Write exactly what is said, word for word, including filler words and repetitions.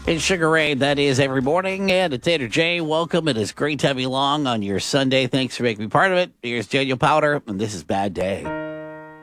It's Sugar Ray. That is every morning. And it's Tater J. Welcome. It is great to have you along on your Sunday. Thanks for making me part of it. Here's Daniel Powder, and this is Bad Day.